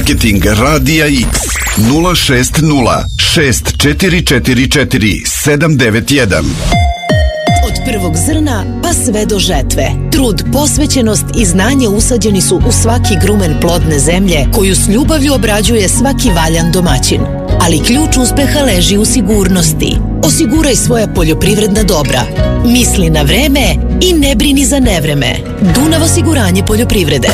Marketing Radija X 060 6444 791. Od prvog zrna pa sve do žetve. Trud, posvećenost i znanje usađeni su u svaki grumen plodne zemlje koju s ljubavlju obrađuje svaki valjan domaćin. Ali ključ uspeha leži u sigurnosti. Osiguraj svoja poljoprivredna dobra. Misli na vreme i ne brini za nevreme. Dunav osiguranje poljoprivrede.